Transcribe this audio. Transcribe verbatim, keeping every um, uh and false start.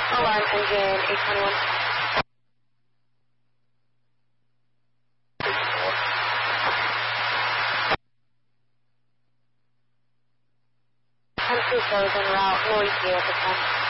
Alarm engine eight twenty-one. M two shows en route, noisy at the time.